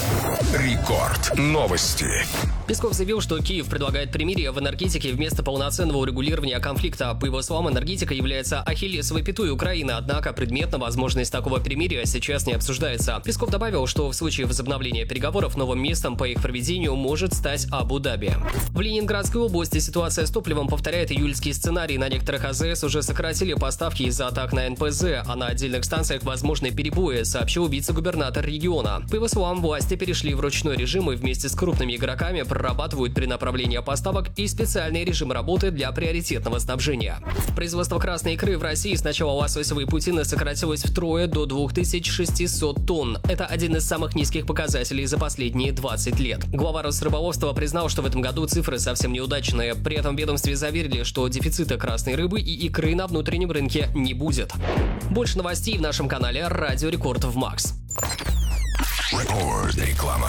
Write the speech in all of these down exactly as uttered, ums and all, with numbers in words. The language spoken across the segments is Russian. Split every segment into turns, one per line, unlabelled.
Рекорд. Новости.
Песков заявил, что Киев предлагает примирие в энергетике вместо полноценного урегулирования конфликта. По его словам, энергетика является ахиллесовой пятой Украины, однако предметно возможность такого примирия сейчас не обсуждается. Песков добавил, что в случае возобновления переговоров новым местом по их проведению может стать Абу-Даби. В Ленинградской области ситуация с топливом повторяет июльский сценарий. На некоторых АЗС уже сократили поставки из-за атак на эн пэ зэ, а на отдельных станциях возможны перебои, сообщил вице-губернатор региона. По его словам, власти перешли в ручной режим и вместе с крупными игроками прорабатывают перенаправление поставок и специальный режим работы для приоритетного снабжения. Производство красной икры в России с начала лососевой путины сократилось втрое до двух тысяч шестисот тонн. Это один из самых низких показателей за последние двадцать лет. Глава Росрыболовства признал, что в этом году цифры совсем неудачные. При этом в ведомстве заверили, что дефицита красной рыбы и икры на внутреннем рынке не будет. Больше новостей в нашем канале Радио Рекорд в Макс.
Рекорд. Реклама.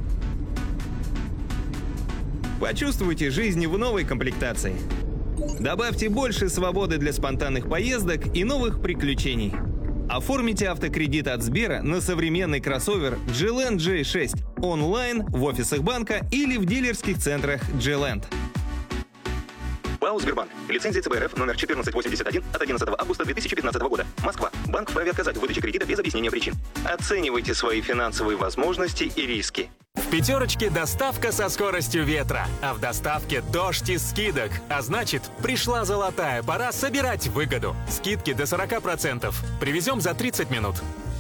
Почувствуйте жизнь в новой комплектации. Добавьте больше свободы для спонтанных поездок и новых приключений. Оформите автокредит от Сбера на современный кроссовер джи ленд джей шесть онлайн, в офисах банка или в дилерских центрах джи ленд.
ПАО «Сбербанк». Лицензия цэ бэ эр эф номер четырнадцать восемьдесят один от одиннадцатого августа две тысячи пятнадцатого года. Москва. Банк вправе отказать в выдаче кредита без объяснения причин. Оценивайте свои финансовые возможности и риски.
В «Пятерочке» доставка со скоростью ветра, а в доставке дождь из скидок. А значит, пришла золотая пора собирать выгоду. Скидки до сорок процентов. Привезем за тридцать минут.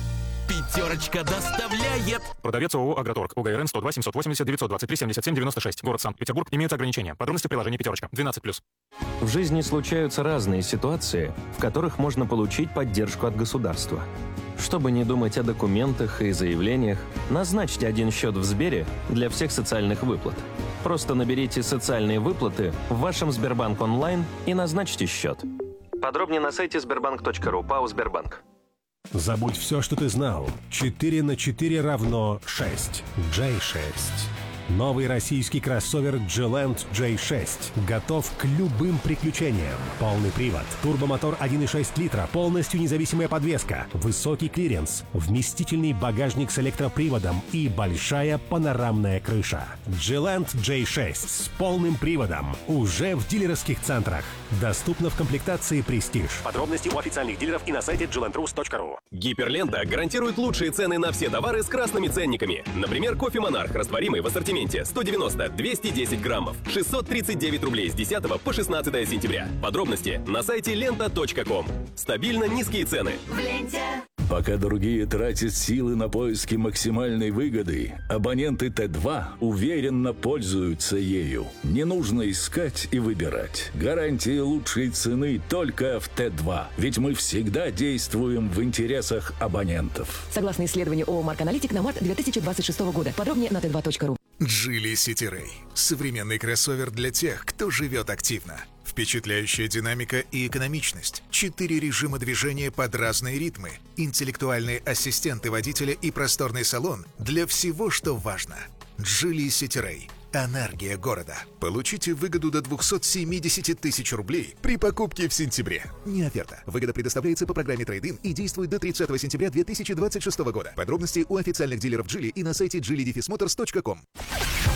«Пятерочка» доставляет.
Продавец ООО «Агроторг». УГРН сто два семьсот восемьдесят девятьсот двадцать три семьдесят семь девяносто шесть. Город Санкт-Петербург. Имеются ограничения. Подробности в приложении «Пятерочка». двенадцать плюс.
В жизни случаются разные ситуации, в которых можно получить поддержку от государства. Чтобы не думать о документах и заявлениях, назначьте один счет в Сбере для всех социальных выплат. Просто наберите «Социальные выплаты» в вашем Сбербанк онлайн и назначьте счет. Подробнее на сайте сбербанк точка ру. ПАО «Сбербанк».
Забудь все, что ты знал. четыре на четыре равно шесть. джей шесть. Новый российский кроссовер джи ленд джей шесть готов к любым приключениям. Полный привод, турбомотор один и шесть литра, полностью независимая подвеска, высокий клиренс, вместительный багажник с электроприводом и большая панорамная крыша. джи ленд джей шесть с полным приводом уже в дилерских центрах. Доступно в комплектации «Престиж».
Подробности у официальных дилеров и на сайте джи ленд рус точка ру.
Гиперлента гарантирует лучшие цены на все товары с красными ценниками. Например, кофе «Монарх» растворимый в ассортименте сто девяносто - двести десять граммов, шестьсот тридцать девять рублей с десятого по шестнадцатое сентября. Подробности на сайте лента точка ком. Стабильно низкие цены.
В ленте.
Пока другие тратят силы на поиски максимальной выгоды, абоненты Т два уверенно пользуются ею. Не нужно искать и выбирать. Гарантия лучшей цены только в Т два. Ведь мы всегда действуем в интересах абонентов.
Согласно исследованию ООО «Марк Аналитик» на март две тысячи двадцать шестого года. Подробнее на тэ два точка ру.
Geely City Ray. Современный кроссовер для тех, кто живет активно. Впечатляющая динамика и экономичность. Четыре режима движения под разные ритмы. Интеллектуальные ассистенты водителя и просторный салон для всего, что важно. Geely City Ray. Энергия города. Получите выгоду до двухсот семидесяти тысяч рублей при покупке в сентябре. Не оферта. Выгода предоставляется по программе Трейд-ин и действует до тридцатого сентября две тысячи двадцать шестого года. Подробности у официальных дилеров Geely и на сайте джили моторс точка ком.